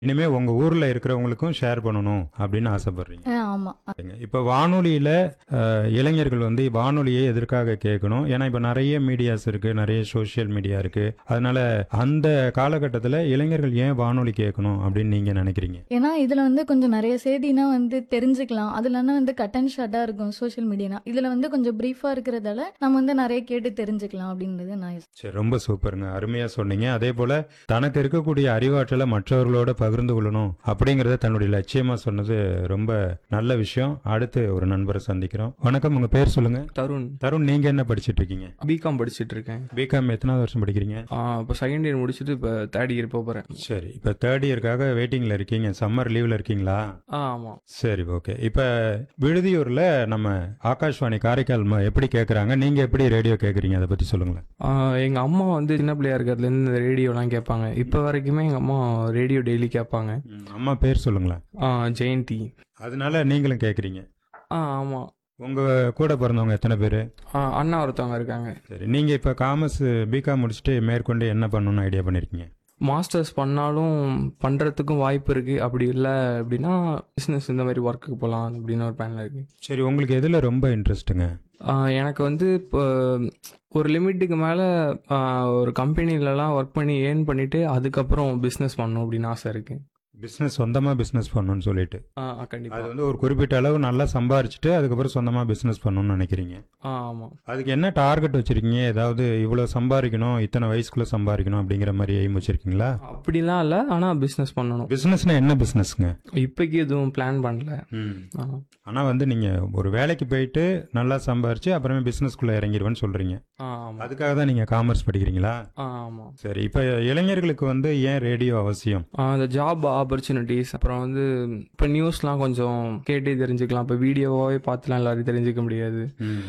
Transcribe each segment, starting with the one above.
இனிமே உங்க ஊர்ல இருக்கிறவங்களுக்கும் ஷேர் பண்ணணும் அப்படின்னு ஆசைப்படுறீங்க. ஆமா. இப்ப வானொலியில இளைஞர்கள் வந்து வானொலியை எதற்காக கேட்கணும்? ஏன்னா இப்ப நிறைய மீடியாஸ் இருக்கு, நிறைய சோசியல் மீடியா இருக்கு. அதனால அந்த காலகட்டத்துல இளைஞர்கள் ஏன் வானொலி கேட்கணும் அப்படின்னு நீங்க நினைக்கிறீங்க? ஏன்னா இதுல வந்து கொஞ்சம் நிறைய செய்தினா வந்து தெரிஞ்சுக்கலாம். அதுலன்னா வந்து கட் அண்ட் ஷார்ட்டா இருக்கும் சோஷியல் மீடியானா. இதுல வந்து கொஞ்சம் பிரீஃபா இருக்கிறதால நம்ம வந்து நிறைய கேட்டு தெரிஞ்சுக்கலாம் அப்படின்றது நான் சரி, ரொம்ப சூப்பருங்க, அருமையா சொன்னீங்க. அதே போல தனக்கு இருக்கக்கூடிய அறிவாற்றலை மற்றவர்களோட பகிர்ந்து கொள்ளணும் அப்படிங்கறத தன்னுடைய லட்சியமா சொன்னது ரொம்ப நல்ல விஷயம். அடுத்து ஒரு நண்பரை சந்திக்கிறோம். வணக்கம், உங்க பேர் சொல்லுங்க. தருண். தருண், நீங்க என்ன படிச்சிட்டு இருக்கீங்க? பிகாம் படிச்சுட்டு இருக்கேன். பிகாம் எத்தனாவது வருஷம் படிக்கிறீங்க? இப்போ செகண்ட் இயர் முடிச்சுட்டு இப்போ தேர்ட் இயர் போகிறேன். சரி, இப்ப தேர்ட் இயர்க்காக வெயிட்டிங்ல இருக்கீங்க. சம்மர் லீவ்ல இருக்கீங்களா? ஆமாம். சரி, ஓகே. இப்ப விடுதியூர்ல நம்ம ஆகாஷ்வாணி காரைக்கால் எப்படி கேக்குறாங்க, நீங்க எப்படி ரேடியோ கேக்குறீங்க, அதை பத்தி சொல்லுங்களேன். எங்கள் அம்மா வந்து சின்ன பிள்ளையா இருக்கிறதுலேருந்து இந்த ரேடியோலாம் கேட்பாங்க. இப்போ வரைக்குமே எங்கள் அம்மா ரேடியோ டெய்லி கேட்பாங்க. அம்மா பேர் சொல்லுங்களேன். ஜெயந்தி. அதனால நீங்களும் கேக்குறீங்க. ஆமாம். உங்க கூட பிறந்தவங்க எத்தனை பேரு? அண்ணா ஒருத்தவங்க இருக்காங்க. சரி, நீங்க இப்ப காமர்ஸ் பிகாம் முடிச்சுட்டு மேற்கொண்டு என்ன பண்ணணும்னு ஐடியா பண்ணிருக்கீங்க? மாஸ்டர்ஸ் பண்ணாலும் பண்ணுறதுக்கும் வாய்ப்பு இருக்குது. அப்படி இல்லை அப்படின்னா பிஸ்னஸ் இந்த மாதிரி ஒர்க்குக்கு போகலாம் அப்படின்னு ஒரு பிளானில் இருக்குது. சரி, உங்களுக்கு எதுல ரொம்ப இன்ட்ரெஸ்ட்டுங்க? எனக்கு வந்து இப்போ ஒரு லிமிட்டுக்கு மேலே ஒரு கம்பெனிலலாம் ஒர்க் பண்ணி ஏர்ன் பண்ணிவிட்டு அதுக்கப்புறம் பிஸ்னஸ் பண்ணணும் அப்படின்னு ஆசை இருக்குது. பிசினஸ், சொந்தமா பிசினஸ் பண்ணணும்னு சொல்லிட்டு. அது கண்டிப்பாக. வந்து ஒரு குறிப்பிட்ட அளவு நல்லா சம்பாரிச்சுட்டு அதுக்கப்புறம் சொந்தமா பிசினஸ் பண்ணணும்னு நினைக்கிறீங்க. ஆமாம். அதுக்கு என்ன டார்கெட் வச்சிருக்கீங்க? ஏதாவது இவ்வளவு சம்பாதிக்கணும், இத்தனை வயசுக்குள்ள சம்பாதிக்கணும் அப்படிங்கிற மாதிரி எய்ம் வச்சிருக்கீங்களா? அப்படிலாம் இல்லை, ஆனால் பிஸ்னஸ் பண்ணணும். பிசினஸ்னா என்ன பிசினஸ்ங்க? இப்போக்கி எதுவும் பிளான் பண்ணல. ஆனா வந்து நீங்க ஒரு வேலைக்கு போயிட்டு நல்லா சம்பாரிச்சு அப்புறமே பிசினஸ்குள்ள இறங்கிடுவேன்னு சொல்றீங்க. ஆமாம். அதுக்காக தான் நீங்க காமர்ஸ் படிக்கிறீங்களா? ஆமாம். சரி, இப்ப இளைஞர்களுக்கு வந்து ஏன் ரேடியோ அவசியம்? அந்த ஜாப் ஆப்பர்ச்சுனிட்டிஸ், அப்புறம் வந்து இப்போ நியூஸ்லாம் கொஞ்சம் கேட்டே தெரிஞ்சுக்கலாம். இப்போ வீடியோவாகவே பார்த்துலாம் எல்லாரும் தெரிஞ்சுக்க முடியாது.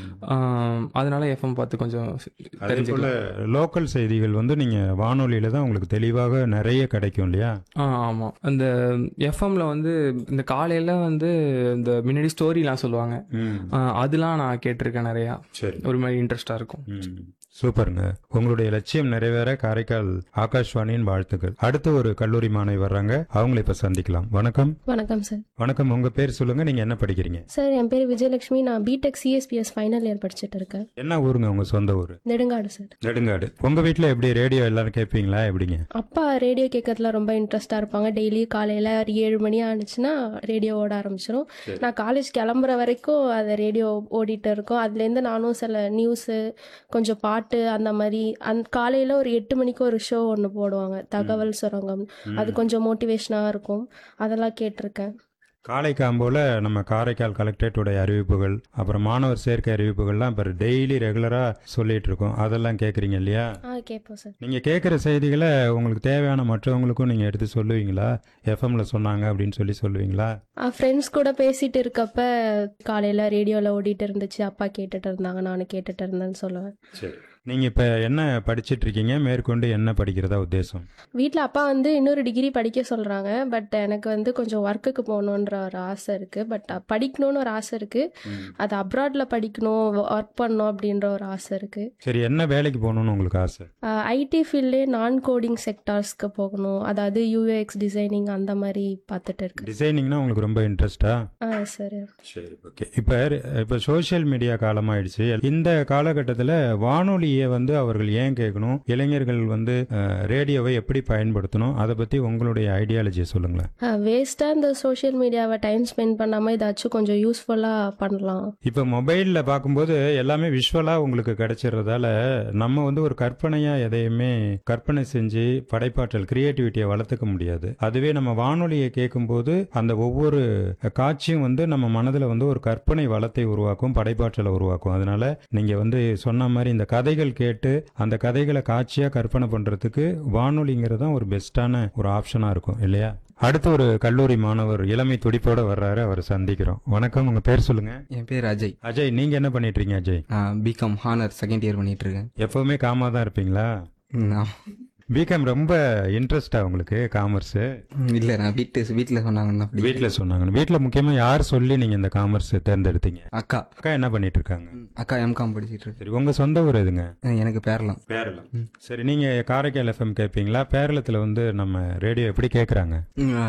அதனால எஃப்எம் பார்த்து கொஞ்சம் தெரிஞ்சுக்கலாம். லோக்கல் செய்திகள் வந்து நீங்க வானொலியில தான் உங்களுக்கு தெளிவாக நிறைய கிடைக்கும் இல்லையா? ஆமாம். அந்த எஃப்எம்ல வந்து இந்த காலையில் வந்து இந்த முன்னாடி ஸ்டோரிலாம் சொல்லுவாங்க. அதெல்லாம் நான் கேட்டிருக்கேன் நிறையா. சரி, ஒரு மாதிரி இன்ட்ரெஸ்டாக இருக்கும். சூப்பருங்க. உங்களுடைய லட்சியம் நிறைவேற காரைக்கால் ஆகாஷ்வாணியின் வாழ்த்துக்கள். அடுத்து ஒரு கல்லூரி மாணவி வர்றாங்க, அவங்களை இப்ப சந்திக்கலாம். வணக்கம். வணக்கம் சார். வணக்கம், உங்க பேர் சொல்லுங்க, நீங்க என்ன படிக்கிறீங்க? சார், என் பேர் விஜயலட்சுமி. நான் பிடெக் சிஎஸ்பிஎஸ் ஃபைனல் இயர் படிச்சுட்டு இருக்கேன். என்ன ஊருங்க உங்க சொந்த ஊரு? நெடுங்காடு சார். நெடுங்காடு. உங்க வீட்டுல எப்படி ரேடியோ எல்லாரும் கேட்பீங்களா, எப்படிங்க? அப்பா ரேடியோ கேட்கறதுல ரொம்ப இன்ட்ரெஸ்டா இருப்பாங்க. டெய்லி காலையில ஒரு 7 மணி ஆனிச்சுன்னா ரேடியோ ஓட ஆரம்பிச்சிடும். நான் காலேஜ் கிளம்புற வரைக்கும் அதை ரேடியோ ஓடிட்டு இருக்கும். அதுலேருந்து நானும் சில நியூஸு, கொஞ்சம் பாட்டு, அந்த மாதிரி காலையில் ஒரு 8 மணிக்கு ஒரு ஷோ ஒன்று போடுவாங்க, தகவல் சுரங்கம். அது கொஞ்சம் மோட்டிவேஷனாக இருக்கும். அதெல்லாம் கேட்டிருக்கேன். காலை காம்போல நம்ம காரைக்கால் கலெக்டரேட்டுடைய அறிவிப்புகள், அப்புறம் மாணவர் சேர்க்கை அறிவிப்புகள்லாம் இப்போ டெய்லி ரெகுலரா சொல்லிட்டு இருக்கோம். அதெல்லாம் கேட்குறீங்க இல்லையா? கேட்போம் சார். நீங்க கேட்குற செய்திகளை உங்களுக்கு தேவையான மற்றவங்களுக்கும் நீங்க எடுத்து சொல்லுவீங்களா? எஃப்எம்ல சொன்னாங்க அப்படின்னு சொல்லுவீங்களா? ஃப்ரெண்ட்ஸ் கூட பேசிட்டு இருக்கப்ப காலையில் ரேடியோவில் ஓடிட்டு இருந்துச்சு, அப்பா கேட்டுட்டு இருந்தாங்க, நானும் கேட்டுட்டு இருந்தேன்னு சொல்லுவேன். சரி, நீங்க இப்ப என்ன படிச்சிட்டு இருக்கீங்க? மேற்கொண்டு என்ன படிக்கிறதா உத்தேசம்? வீட்டில் அப்பா வந்து இன்னொரு டிகிரி படிக்க சொல்கிறாங்க. பட் எனக்கு வந்து கொஞ்சம் ஒர்க்குக்கு போகணுன்ற ஒரு ஆசை இருக்குது. பட் படிக்கணும்னு ஒரு ஆசை இருக்குது. அது அப்ராடில் படிக்கணும், ஒர்க் பண்ணணும் அப்படின்ற ஒரு ஆசை இருக்குது. சரி, என்ன வேலைக்கு போகணும்னு உங்களுக்கு ஆசை? ஐடி ஃபீல்ட்லேயே நான் கோடிங் செக்டார்ஸ்க்கு போகணும். அதாவது யூஎக்ஸ் டிசைனிங் அந்த மாதிரி பார்த்துட்டு இருக்கு. டிசைனிங்னா உங்களுக்கு ரொம்ப இன்ட்ரெஸ்டா? சரி. சரி, ஓகே. இப்போ சோஷியல் மீடியா காலமாயிடுச்சு. இந்த காலகட்டத்தில் வானொலியை வந்து அவர்கள் ஏன் கேட்கணும், இளைஞர்கள் வந்து ரேடியோவை எப்படி பயன்படுத்தணும், அதை பத்தி உங்களுடைய ஐடியாலஜியை சொல்லுங்களேன். வேஸ்ட்டாக இந்த சோஷியல் மீடியாவை டைம் ஸ்பெண்ட் பண்ணாமல் ஏதாச்சும் கொஞ்சம் யூஸ்ஃபுல்லாக பண்ணலாம். இப்போ மொபைலில் பார்க்கும்போது எல்லாமே விஷுவலாக உங்களுக்கு கிடைச்சிடுறதால நம்ம வந்து ஒரு கற்பனையாக எதையுமே கற்பனை செஞ்சு படைப்பாற்றல் கிரியேட்டிவிட்டியை வளர்த்துக்க முடியாது. அதுவே நம்ம வானொலியை கேட்கும்போது அந்த ஒவ்வொரு காட்சியும் வந்து நம்ம மனதில் வந்து ஒரு கற்பனை வளத்தை உருவாக்கும், படைப்பாற்றலை உருவாக்கும். அதனால நீங்கள் வந்து சொன்ன மாதிரி இந்த கதைகள் கேட்டு அந்த கதைகளை காட்சியாக கற்பனை பண்ணுறதுக்கு வானொலிங்கிறது தான் ஒரு பெஸ்ட்டான ஒரு ஆப்ஷனாக இருக்கும் இல்லையா? அடுத்து ஒரு கல்லூரி மாணவர் இளமை துடிப்போட வர்றாரு, அவர் சந்திக்கிறோம். வணக்கம், உங்க பேர் சொல்லுங்க. என் பேர் அஜய். அஜய், நீங்க என்ன பண்ணிட்டு இருக்கீங்க? Ajay, BCom honour second year பண்ணிட்டு இருக்கேன். எப்பவுமே காமா தான் இருப்பீங்களா? பிகாம் ரொம்ப இன்ட்ரெஸ்டா உங்களுக்கு காமர்ஸ்? இல்லை, நான் வீட்டில் சொன்னாங்கன்னா. வீட்டில் சொன்னாங்க. வீட்டில் முக்கியமாக யார் சொல்லி நீங்கள் இந்த காமர்ஸ் தேர்ந்தெடுத்தீங்க? அக்கா. அக்கா என்ன பண்ணிட்டு இருக்காங்க? அக்கா எம்காம் படிச்சிட்டு இருக்கு. சரி, உங்க சொந்த ஊர் எதுங்க? எனக்கு பேரலாம். பேரளம். சரி, நீங்க காரைக்கால் எஃப்எம் கேட்பீங்களா? பேரளத்தில் வந்து நம்ம ரேடியோ எப்படி கேட்குறாங்க?